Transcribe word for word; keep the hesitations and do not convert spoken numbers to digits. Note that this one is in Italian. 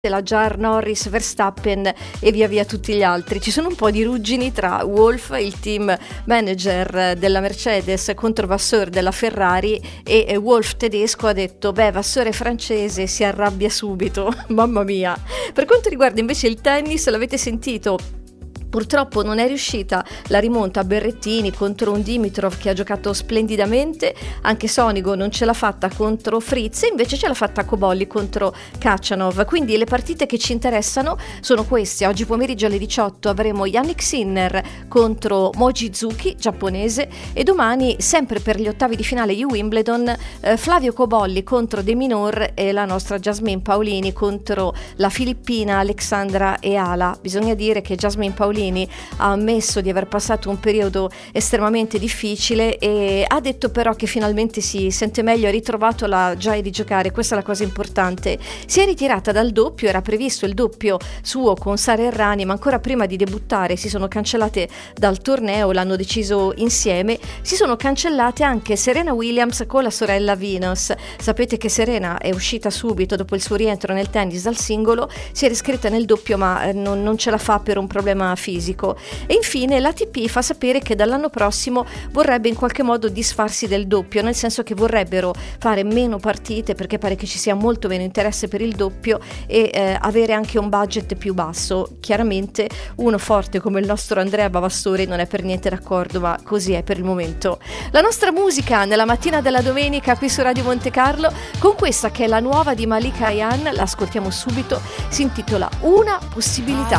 la Jar, Norris, Verstappen e via via tutti gli altri. Ci sono un po' di ruggini tra Wolff, il team manager della Mercedes, contro Vasseur della Ferrari, e Wolff tedesco ha detto beh, Vasseur è francese, si arrabbia subito. Mamma mia. Per quanto riguarda invece il tennis, l'avete sentito? Purtroppo non è riuscita la rimonta a Berrettini contro un Dimitrov che ha giocato splendidamente, anche Sonigo non ce l'ha fatta contro Fritz, e invece ce l'ha fatta Cobolli contro Khachanov. Quindi le partite che ci interessano sono queste. Oggi pomeriggio alle diciotto avremo Yannick Sinner contro Mochizuki, giapponese, e domani, sempre per gli ottavi di finale di Wimbledon, eh, Flavio Cobolli contro De Minaur e la nostra Jasmine Paolini contro la filippina Alexandra Eala. Bisogna dire che Jasmine Paolini ha ammesso di aver passato un periodo estremamente difficile e ha detto però che finalmente si sente meglio, ha ritrovato la gioia di giocare. Questa è la cosa importante. Si è ritirata dal doppio, era previsto il doppio suo con Sara Errani, ma ancora prima di debuttare si sono cancellate dal torneo, l'hanno deciso insieme. Si sono cancellate anche Serena Williams con la sorella Venus. Sapete che Serena è uscita subito dopo il suo rientro nel tennis dal singolo, si è riscritta nel doppio ma non, non ce la fa per un problema fisico. Fisico. E infine l'A T P fa sapere che dall'anno prossimo vorrebbe in qualche modo disfarsi del doppio, nel senso che vorrebbero fare meno partite perché pare che ci sia molto meno interesse per il doppio e eh, avere anche un budget più basso. Chiaramente uno forte come il nostro Andrea Bavassori non è per niente d'accordo, ma così è per il momento. La nostra musica nella mattina della domenica qui su Radio Monte Carlo, con questa che è la nuova di Malika Ayan, la ascoltiamo subito, si intitola Una possibilità.